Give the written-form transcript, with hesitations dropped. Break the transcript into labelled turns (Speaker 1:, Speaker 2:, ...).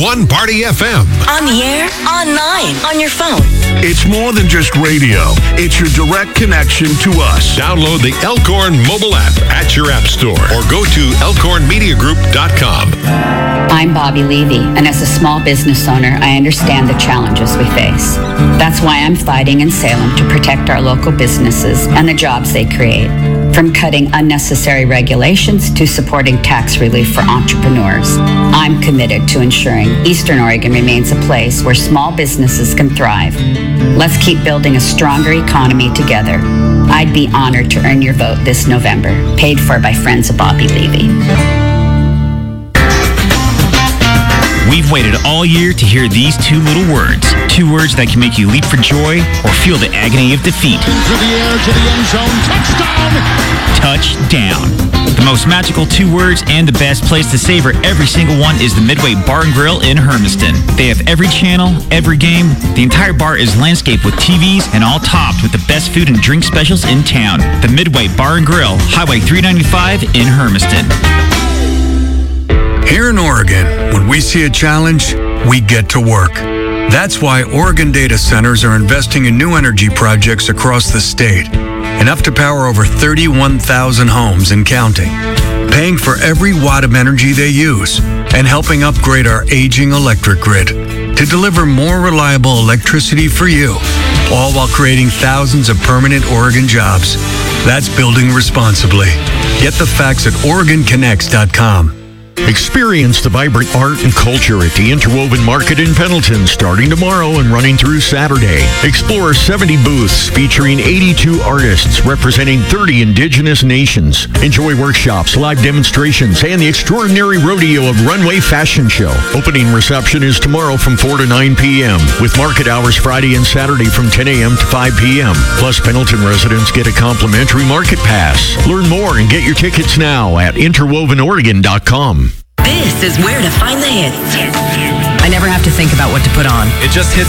Speaker 1: One Party FM.
Speaker 2: On the air, online, on your phone.
Speaker 3: It's more than just radio. It's your direct connection to us.
Speaker 1: Download the Elkhorn mobile app at your app store or go to elkhornmediagroup.com.
Speaker 4: I'm Bobby Levy, and as a small business owner, I understand the challenges we face. That's why I'm fighting in Salem to protect our local businesses and the jobs they create. From cutting unnecessary regulations to supporting tax relief for entrepreneurs, I'm committed to ensuring Eastern Oregon remains a place where small businesses can thrive. Let's keep building a stronger economy together. I'd be honored to earn your vote this November. Paid for by Friends of Bobby Levy.
Speaker 5: We've waited all year to hear these two little words. Two words that can make you leap for joy or feel the agony of defeat.
Speaker 6: Through the air to the end zone. Touchdown!
Speaker 5: Touchdown. The most magical two words and the best place to savor every single one is the Midway Bar and Grill in Hermiston. They have every channel, every game. The entire bar is landscaped with TVs and all topped with the best food and drink specials in town. The Midway Bar and Grill, Highway 395 in Hermiston.
Speaker 7: Here in Oregon, when we see a challenge, we get to work. That's why Oregon data centers are investing in new energy projects across the state, enough to power over 31,000 homes and counting, paying for every watt of energy they use, and helping upgrade our aging electric grid to deliver more reliable electricity for you, all while creating thousands of permanent Oregon jobs. That's building responsibly. Get the facts at OregonConnects.com.
Speaker 8: Experience the vibrant art and culture at the Interwoven Market in Pendleton starting tomorrow and running through Saturday. Explore 70 booths featuring 82 artists representing 30 indigenous nations. Enjoy workshops, live demonstrations, and the extraordinary rodeo of Runway Fashion Show. Opening reception is tomorrow from 4 to 9 p.m. with market hours Friday and Saturday from 10 a.m. to 5 p.m. Plus, Pendleton residents get a complimentary market pass. Learn more and get your tickets now at interwovenoregon.com.
Speaker 2: This is where to find the hits.
Speaker 9: I never have to think about what to put on.
Speaker 10: It just hits